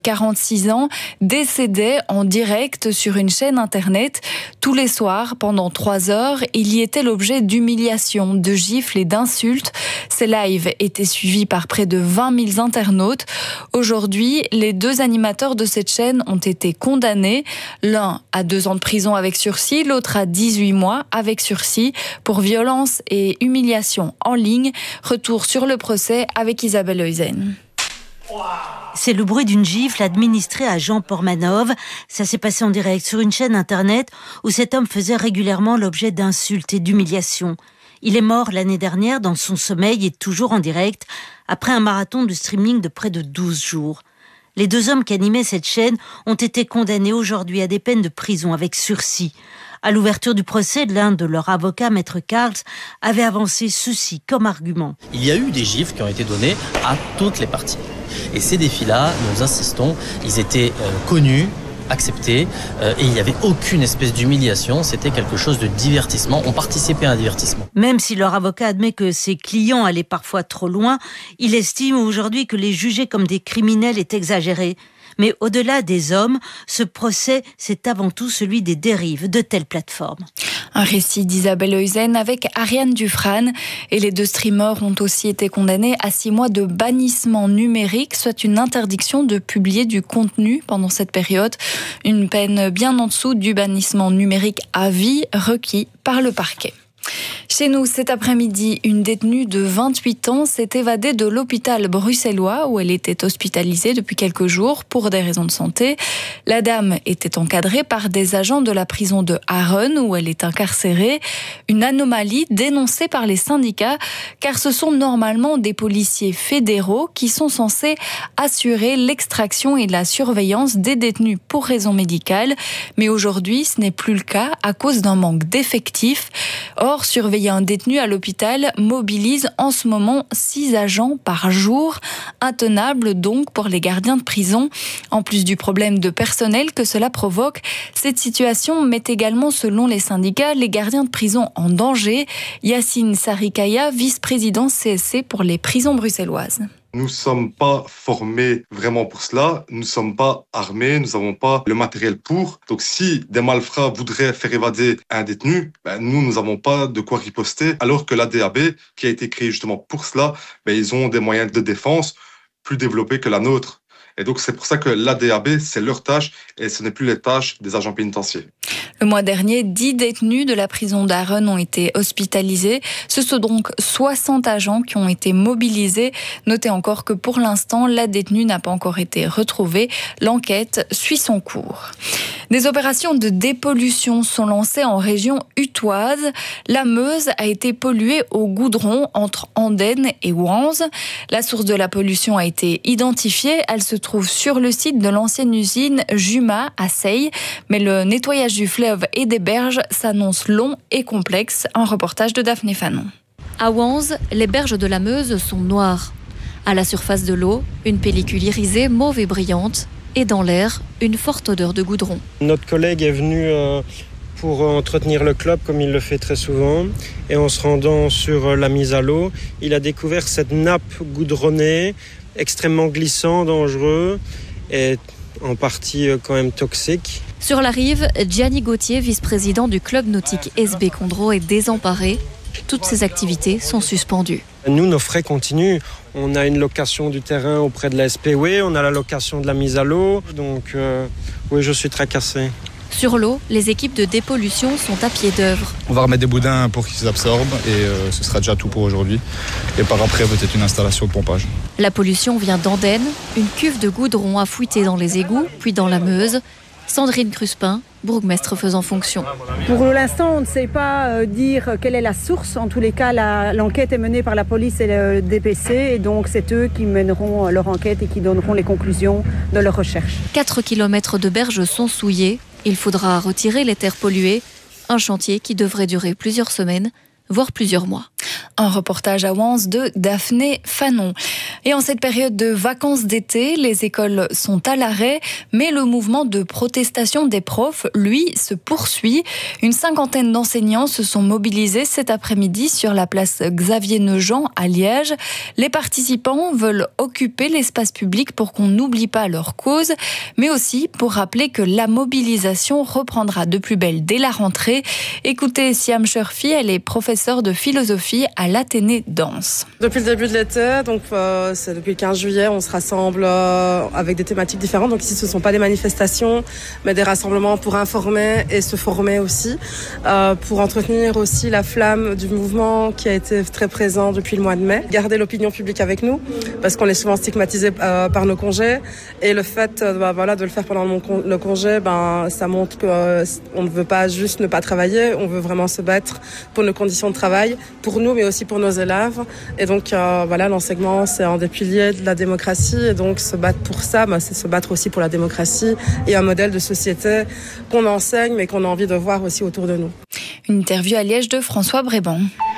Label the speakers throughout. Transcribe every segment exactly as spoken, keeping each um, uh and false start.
Speaker 1: quarante-six ans, décédait en direct sur une chaîne internet. Tous les soirs, pendant trois heures, il y était l'objet d'humiliations, de gifles et d'insultes. Ces lives étaient suivis par près de vingt mille internautes. Aujourd'hui, les deux animateurs de cette chaîne ont été condamnés. L'un à deux ans de prison avec sursis, l'autre à dix-huit mois avec sursis pour violence et humiliation en ligne. Retour sur le procès avec Isabelle Heusen.
Speaker 2: C'est le bruit d'une gifle administrée à Jean Pormanov. Ça s'est passé en direct sur une chaîne internet où cet homme faisait régulièrement l'objet d'insultes et d'humiliations. Il est mort l'année dernière dans son sommeil et toujours en direct après un marathon de streaming de près de douze jours. Les deux hommes qui animaient cette chaîne ont été condamnés aujourd'hui à des peines de prison avec sursis. À l'ouverture du procès, l'un de leurs avocats, Maître Carls, avait avancé ceci comme argument.
Speaker 3: Il y a eu des gifles qui ont été données à toutes les parties. Et ces défis-là, nous insistons, ils étaient euh, connus, acceptés, euh, et il n'y avait aucune espèce d'humiliation. C'était quelque chose de divertissement. On participait à un divertissement.
Speaker 2: Même si leur avocat admet que ses clients allaient parfois trop loin, il estime aujourd'hui que les juger comme des criminels est exagéré. Mais au-delà des hommes, ce procès, c'est avant tout celui des dérives de telles plateformes.
Speaker 1: Un récit d'Isabelle Heusen avec Ariane Dufrane. Et les deux streamers ont aussi été condamnés à six mois de bannissement numérique, soit une interdiction de publier du contenu pendant cette période. Une peine bien en dessous du bannissement numérique à vie requis par le parquet. Chez nous, cet après-midi, une détenue de vingt-huit ans s'est évadée de l'hôpital bruxellois où elle était hospitalisée depuis quelques jours pour des raisons de santé. La dame était encadrée par des agents de la prison de Harren où elle est incarcérée. Une anomalie dénoncée par les syndicats car ce sont normalement des policiers fédéraux qui sont censés assurer l'extraction et la surveillance des détenus pour raisons médicales. Mais aujourd'hui, ce n'est plus le cas à cause d'un manque d'effectifs. Or, surveiller un détenu à l'hôpital mobilise en ce moment six agents par jour. Intenable donc pour les gardiens de prison. En plus du problème de personnel que cela provoque, cette situation met également, selon les syndicats, les gardiens de prison en danger. Yacine Sarikaya, vice-président C S C pour les prisons bruxelloises.
Speaker 4: Nous ne sommes pas formés vraiment pour cela, nous ne sommes pas armés, nous n'avons pas le matériel pour. Donc si des malfrats voudraient faire évader un détenu, ben nous, nous n'avons pas de quoi riposter. Alors que l'A D A B, qui a été créé justement pour cela, ben ils ont des moyens de défense plus développés que la nôtre. Et donc c'est pour ça que l'A D A B, c'est leur tâche et ce n'est plus les tâches des agents pénitentiaires.
Speaker 1: Le mois dernier, dix détenus de la prison d'Harren ont été hospitalisés. Ce sont donc soixante agents qui ont été mobilisés. Notez encore que pour l'instant, la détenue n'a pas encore été retrouvée. L'enquête suit son cours. Des opérations de dépollution sont lancées en région utoise. La Meuse a été polluée au goudron entre Andenne et Wanze. La source de la pollution a été identifiée. Elle se trouve sur le site de l'ancienne usine Juma à Seille. Mais le nettoyage du fleuve et des berges s'annonce long et complexe. Un reportage de Daphné Fanon.
Speaker 5: À Wanze, les berges de la Meuse sont noires. À la surface de l'eau, une pellicule irisée mauve et brillante. Et dans l'air, une forte odeur de goudron.
Speaker 6: Notre collègue est venu euh, pour entretenir le club, comme il le fait très souvent. Et en se rendant sur la mise à l'eau, il a découvert cette nappe goudronnée, extrêmement glissant, dangereux et en partie euh, quand même toxique.
Speaker 5: Sur la rive, Gianni Gauthier, vice-président du club nautique S B Condro, est désemparé. Toutes ces activités sont suspendues.
Speaker 6: Nous, nos frais continuent. On a une location du terrain auprès de la S P W, on a la location de la mise à l'eau. Donc, euh, oui, je suis tracassé.
Speaker 5: Sur l'eau, les équipes de dépollution sont à pied d'œuvre.
Speaker 7: On va remettre des boudins pour qu'ils s'absorbent et euh, ce sera déjà tout pour aujourd'hui. Et par après, peut-être une installation de pompage.
Speaker 5: La pollution vient d'Andenne. Une cuve de goudron a fuité dans les égouts, puis dans la Meuse. Sandrine Cruspin, bourgmestre faisant fonction.
Speaker 8: Pour l'instant, on ne sait pas euh, dire quelle est la source. En tous les cas, la, l'enquête est menée par la police et le D P C. Et donc, c'est eux qui mèneront leur enquête et qui donneront les conclusions de leur recherche.
Speaker 5: quatre kilomètres de berges sont souillés. Il faudra retirer les terres polluées. Un chantier qui devrait durer plusieurs semaines, voire plusieurs mois.
Speaker 1: Un reportage à Wans de Daphné Fanon. Et en cette période de vacances d'été, les écoles sont à l'arrêt, mais le mouvement de protestation des profs, lui, se poursuit. Une cinquantaine d'enseignants se sont mobilisés cet après-midi sur la place Xavier Neujean à Liège. Les participants veulent occuper l'espace public pour qu'on n'oublie pas leur cause, mais aussi pour rappeler que la mobilisation reprendra de plus belle dès la rentrée. Écoutez Siam Sherfi, elle est professeure de philosophie à l'Athénée Danse.
Speaker 9: Depuis le début de l'été, donc euh, c'est depuis le quinze juillet, on se rassemble euh, avec des thématiques différentes. Donc ici, ce ne sont pas des manifestations, mais des rassemblements pour informer et se former aussi, euh, pour entretenir aussi la flamme du mouvement qui a été très présent depuis le mois de mai. Garder l'opinion publique avec nous, parce qu'on est souvent stigmatisé euh, par nos congés, et le fait euh, bah, voilà, de le faire pendant le, con- le congé, ben, ça montre qu'on euh, ne veut pas juste ne pas travailler, on veut vraiment se battre pour nos conditions de travail, pour nous, mais aussi pour nos élèves. Et donc euh, voilà, l'enseignement, c'est un des piliers de la démocratie, et donc se battre pour ça, bah, c'est se battre aussi pour la démocratie et un modèle de société qu'on enseigne, mais qu'on a envie de voir aussi autour de nous.
Speaker 1: Une interview à Liège de François Bréban.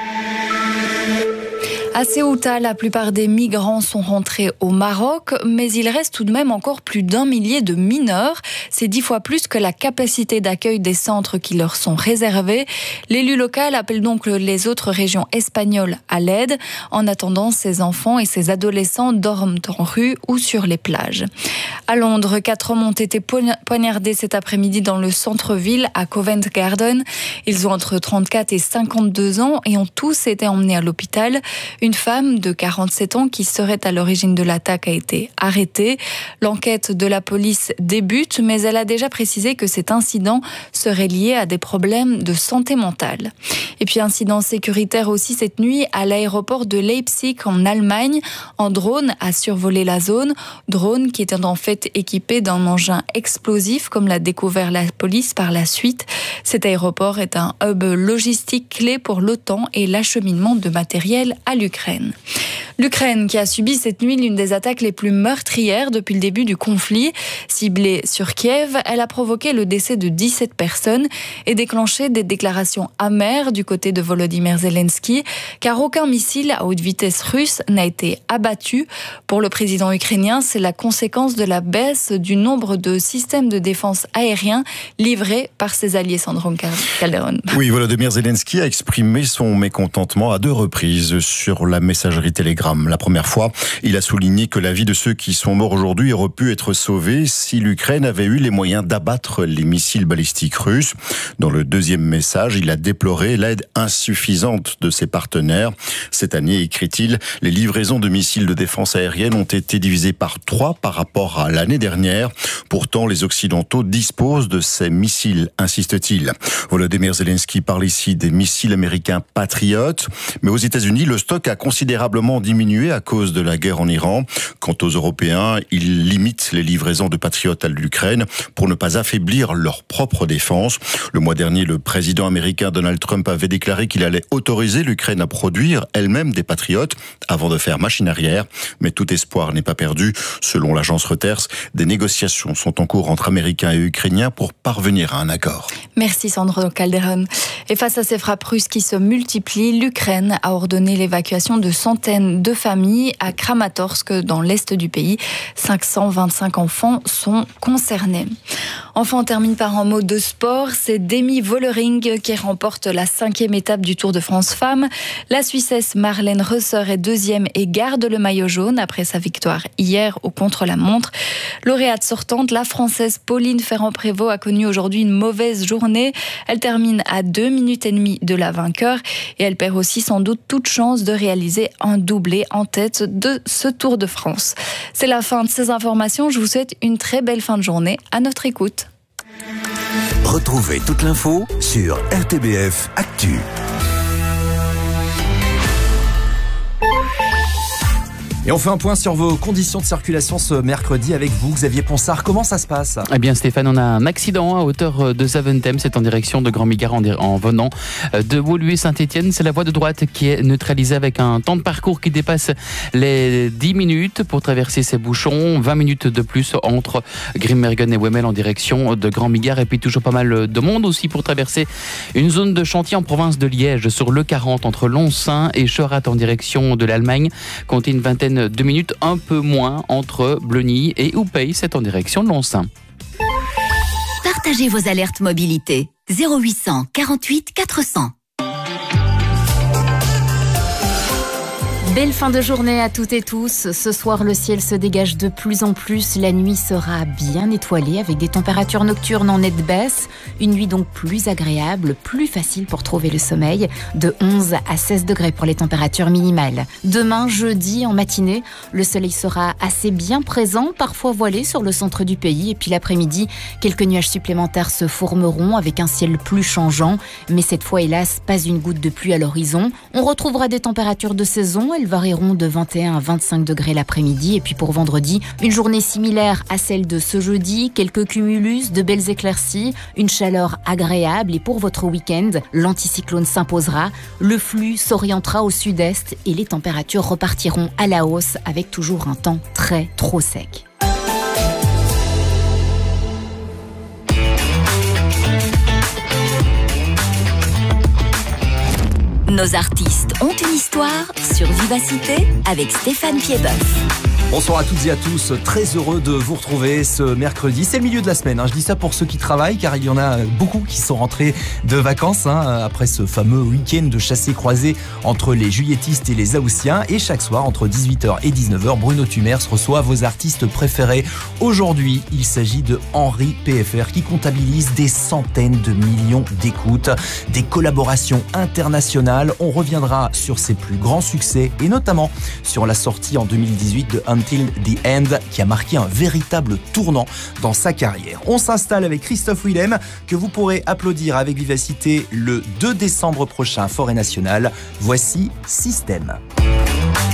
Speaker 1: À Ceuta, la plupart des migrants sont rentrés au Maroc, mais il reste tout de même encore plus d'un millier de mineurs. C'est dix fois plus que la capacité d'accueil des centres qui leur sont réservés. L'élu local appelle donc les autres régions espagnoles à l'aide. En attendant, ces enfants et ces adolescents dorment en rue ou sur les plages. À Londres, quatre hommes ont été poignardés cet après-midi dans le centre-ville à Covent Garden. Ils ont entre trente-quatre et cinquante-deux ans et ont tous été emmenés à l'hôpital. Une femme de quarante-sept ans qui serait à l'origine de l'attaque a été arrêtée. L'enquête de la police débute, mais elle a déjà précisé que cet incident serait lié à des problèmes de santé mentale. Et puis incident sécuritaire aussi cette nuit à l'aéroport de Leipzig en Allemagne. Un drone a survolé la zone. Drone qui était en fait équipé d'un engin explosif, comme l'a découvert la police par la suite. Cet aéroport est un hub logistique clé pour l'OTAN et l'acheminement de matériel à l'Ukraine. L'Ukraine qui a subi cette nuit l'une des attaques les plus meurtrières depuis le début du conflit. Ciblée sur Kiev, elle a provoqué le décès de dix-sept personnes et déclenché des déclarations amères du côté de Volodymyr Zelensky, car aucun missile à haute vitesse russe n'a été abattu. Pour le président ukrainien, c'est la conséquence de la baisse du nombre de systèmes de défense aériens livrés par ses alliés. Sandro Calderon.
Speaker 10: Oui, Volodymyr Zelensky a exprimé son mécontentement à deux reprises sur la messagerie Telegram. La première fois, il a souligné que la vie de ceux qui sont morts aujourd'hui aurait pu être sauvée si l'Ukraine avait eu les moyens d'abattre les missiles balistiques russes. Dans le deuxième message, il a déploré l'aide insuffisante de ses partenaires. Cette année, écrit-il, les livraisons de missiles de défense aérienne ont été divisées par trois par rapport à l'année dernière. Pourtant, les Occidentaux disposent de ces missiles, insiste-t-il. Volodymyr Zelensky parle ici des missiles américains Patriot, mais aux États-Unis, le stock a considérablement diminué à cause de la guerre en Iran. Quant aux Européens, ils limitent les livraisons de Patriot à l'Ukraine pour ne pas affaiblir leur propre défense. Le mois dernier, le président américain Donald Trump avait déclaré qu'il allait autoriser l'Ukraine à produire elle-même des Patriots avant de faire machine arrière. Mais tout espoir n'est pas perdu. Selon l'agence Reuters, des négociations sont en cours entre Américains et Ukrainiens pour parvenir à un accord.
Speaker 1: Merci Sandro Calderon. Et face à ces frappes russes qui se multiplient, l'Ukraine a ordonné l'évacuation de centaines de familles à Kramatorsk dans l'est du pays. cinq cent vingt-cinq enfants sont concernés. Enfin, on termine par un mot de sport. C'est Demi Vollering qui remporte la cinquième étape du Tour de France Femmes. La Suissesse Marlène Reusser est deuxième et garde le maillot jaune après sa victoire hier au contre-la-montre. Lauréate sortante, la Française Pauline Ferrand-Prévot a connu aujourd'hui une mauvaise journée. Elle termine à deux minutes et demie de la vainqueur et elle perd aussi sans doute toute chance de réaliser un doublé en tête de ce Tour de France. C'est la fin de ces informations. Je vous souhaite une très belle fin de journée. À notre écoute.
Speaker 11: Retrouvez toute l'info sur R T B F Actu.
Speaker 12: Et on fait un point sur vos conditions de circulation ce mercredi avec vous, Xavier Ponsard. Comment ça se passe ?
Speaker 13: Eh bien Stéphane, on a un accident à hauteur de Zaventem, c'est en direction de Grand-Migard en, en venant de Woluwe-Saint-Étienne. C'est la voie de droite qui est neutralisée avec un temps de parcours qui dépasse les dix minutes pour traverser ces bouchons. vingt minutes de plus entre Grimbergen et Wemmel en direction de Grand-Migard. Et puis toujours pas mal de monde aussi pour traverser une zone de chantier en province de Liège sur le quarante entre Lonsin et Schorat en direction de l'Allemagne. Comptez une vingtaine de minutes, un peu moins entre Bleuny et Oupey, c'est en direction de Lonsin.
Speaker 14: Partagez vos alertes mobilité. zéro huit cent quarante-huit quatre cents.
Speaker 15: Belle fin de journée à toutes et tous. Ce soir, le ciel se dégage de plus en plus. La nuit sera bien étoilée avec des températures nocturnes en nette baisse. Une nuit donc plus agréable, plus facile pour trouver le sommeil. De onze à seize degrés pour les températures minimales. Demain, jeudi, en matinée, le soleil sera assez bien présent, parfois voilé sur le centre du pays. Et puis l'après-midi, quelques nuages supplémentaires se formeront avec un ciel plus changeant. Mais cette fois, hélas, pas une goutte de pluie à l'horizon. On retrouvera des températures de saison. Elles varieront de vingt et un à vingt-cinq degrés l'après-midi. Et puis pour vendredi, une journée similaire à celle de ce jeudi. Quelques cumulus, de belles éclaircies, une chaleur agréable. Et pour votre week-end, l'anticyclone s'imposera. Le flux s'orientera au sud-est et les températures repartiront à la hausse avec toujours un temps très trop sec.
Speaker 14: Nos artistes ont une histoire sur Vivacité avec Stéphane Piedboeuf.
Speaker 12: Bonsoir à toutes et à tous, très heureux de vous retrouver ce mercredi. C'est le milieu de la semaine, hein. Je dis ça pour ceux qui travaillent, car il y en a beaucoup qui sont rentrés de vacances hein, après ce fameux week-end de chassé-croisé entre les juilletistes et les haussiens. Et chaque soir, entre dix-huit heures et dix-neuf heures, Bruno Tumers reçoit vos artistes préférés. Aujourd'hui, il s'agit de Henri P F R qui comptabilise des centaines de millions d'écoutes, des collaborations internationales. On reviendra sur ses plus grands succès et notamment sur la sortie en deux mille dix-huit de Until the End qui a marqué un véritable tournant dans sa carrière. On s'installe avec Christophe Willem que vous pourrez applaudir avec vivacité le deux décembre prochain, Forêt Nationale. Voici Système.